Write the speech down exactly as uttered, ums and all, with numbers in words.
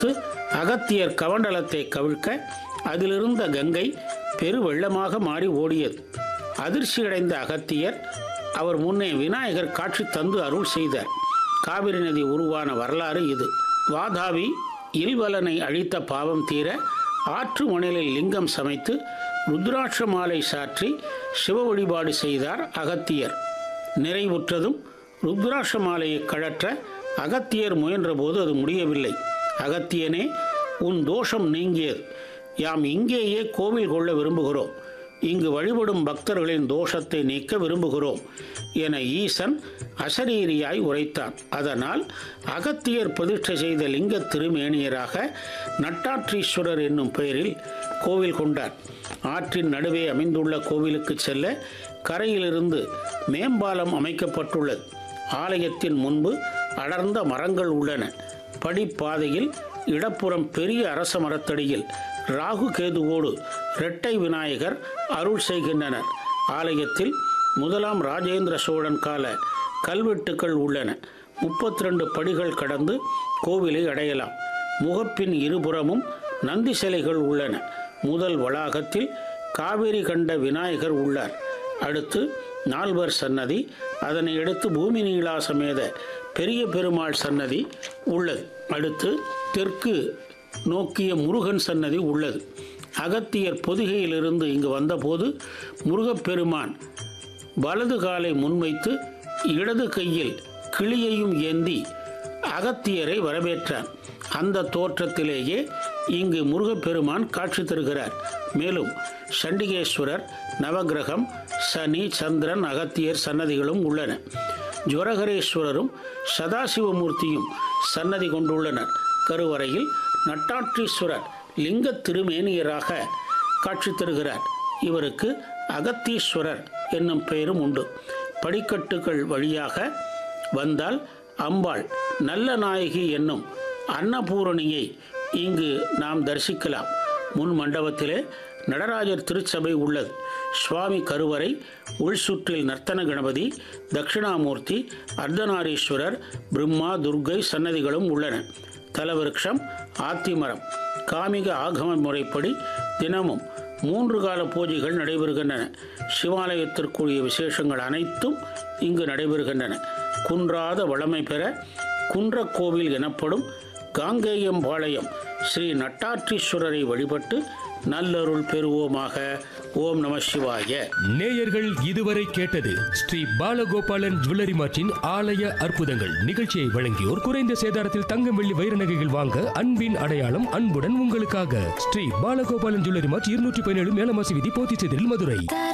அகத்தியர் கமண்டலத்தை கவிழ்க்க அதிலிருந்த கங்கை பெரு வெள்ளமாக மாறி ஓடியது. அதிர்ச்சியடைந்த அகத்தியர் அவர் முன்னே விநாயகர் காட்சி தந்து அருள் செய்தார். காவிரி நதி உருவான வரலாறு இது. வாதாபி இல்வலனை அழித்த பாவம் தீர ஆற்று மணலில் லிங்கம் சமைத்து ருத்ராட்ச மாலை சாற்றி சிவ வழிபாடு செய்தார் அகத்தியர். நிறைவுற்றதும் ருத்ராட்ச மாலையை கழற்ற அகத்தியர் முயன்றபோது அது முடியவில்லை. அகத்தியனே, உன் தோஷம் நீங்கியது. யாம் இங்கேயே கோவில் கொள்ள விரும்புகிறோம். இங்கு வழிபடும் பக்தர்களின் தோஷத்தை நீக்க விரும்புகிறோம் என ஈசன் அசரீரியாய் உரைத்தான். அதனால் அகத்தியர் பிரதிஷ்டை செய்த லிங்க திருமேனியராக நட்டாற்றீஸ்வரர் என்னும் பெயரில் கோவில் கொண்டார். ஆற்றின் நடுவே அமைந்துள்ள கோவிலுக்கு செல்ல கரையிலிருந்து மேம்பாலம் அமைக்கப்பட்டுள்ளது. ஆலயத்தின் முன்பு அடர்ந்த மரங்கள் உள்ளன. படிப்பாதையில் இடப்புறம் பெரிய அரச மரத்தடியில் ராகு கேதுவோடு இரட்டை விநாயகர் அருள் செய்கின்றனர். ஆலயத்தில் முதலாம் ராஜேந்திர சோழன் கால கல்வெட்டுக்கள் உள்ளன. முப்பத்தி ரெண்டு படிகள் கடந்து கோவிலை அடையலாம். முகப்பின் இருபுறமும் நந்தி சிலைகள் உள்ளன. முதல் வளாகத்தில் காவிரி கண்ட விநாயகர் உள்ளார். அடுத்து நால்வர் சன்னதி, அதனை அடுத்து பூமி நீலா சமேத பெரிய பெருமாள் சன்னதி உள்ளது. அடுத்து தெற்கு நோக்கிய முருகன் சன்னதி உள்ளது. அகத்தியர் பொதிகையிலிருந்து இங்கு வந்தபோது முருகப்பெருமான் வலது காலை முன்வைத்து இடது கையில் கிளியையும் ஏந்தி அகத்தியரை வரவேற்றார். அந்த தோற்றத்திலேயே இங்கு முருகப்பெருமான் காட்சி தருகிறார். மேலும் சண்டிகேஸ்வரர், நவகிரகம், சனி, சந்திரன், அகத்தியர் சன்னதிகளும் உள்ளன. ஜுவரகரேஸ்வரரும் சதாசிவமூர்த்தியும் சன்னதி கொண்டுள்ளனர். கருவறையில் நட்டாற்றீஸ்வரர் லிங்க திருமேனியராக காட்சி தருகிறார். இவருக்கு அகத்தீஸ்வரர் என்னும் பெயரும் உண்டு. படிக்கட்டுகள் வழியாக வந்தால் அம்பாள் நல்ல நாயகி என்னும் அன்னபூரணியை இங்கு நாம் தரிசிக்கலாம். முன் மண்டபத்திலே நடராஜர் திருச்சபை உள்ளது. சுவாமி கருவறை உள் சுற்றில் நர்த்தன கணபதி, தட்சிணாமூர்த்தி, அர்த்தநாரீஸ்வரர், பிரம்மா, துர்க்கை சன்னதிகளும் உள்ளன. தலவிருட்சம் ஆத்திமரம். காமிக ஆகம முறைப்படி தினமும் மூன்று கால பூஜைகள் நடைபெறுகின்றன. சிவாலயத்திற்குரிய விசேஷங்கள் அனைத்தும் இங்கு நடைபெறுகின்றன. குன்றாத வளமை பெற குன்றக்கோவில் எனப்படும் காங்கேயம்பாளையம் ஸ்ரீ நட்டாற்றீஸ்வரரை வழிபட்டு நல்லருள் பெறுவோமாக. ஓம் நம சிவாய. நேயர்கள் இதுவரை கேட்டது ஸ்ரீ பாலகோபாலன் ஜுவல்லரி மார்ட்டின் ஆலய அற்புதங்கள் நிகழ்ச்சியை வழங்கியோர் குறைந்த சேதாரத்தில் தங்கம், வெள்ளி, வைர நகைகள் வாங்க அன்பின் அடையாளம் அன்புடன் உங்களுக்காக ஸ்ரீ பாலகோபாலன் ஜுவல்லரி மார்ட், இருநூற்றி பதினேழு மேலமாசி வீதி, போத்திச்சேரியில், மதுரை.